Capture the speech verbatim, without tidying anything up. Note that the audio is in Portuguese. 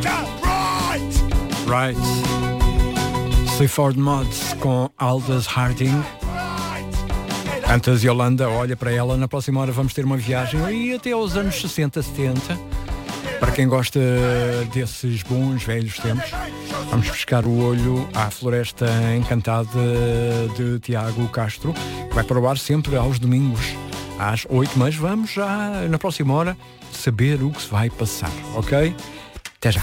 Right. Sleaford Mods com Aldous Harding. Antes Yolanda, olha para ela, na próxima hora vamos ter uma viagem e até aos anos sessenta, setenta. Para quem gosta desses bons velhos tempos, vamos pescar o olho à Floresta Encantada de Tiago Castro, que vai para o ar sempre aos domingos às oito, mas vamos já na próxima hora saber o que se vai passar, ok?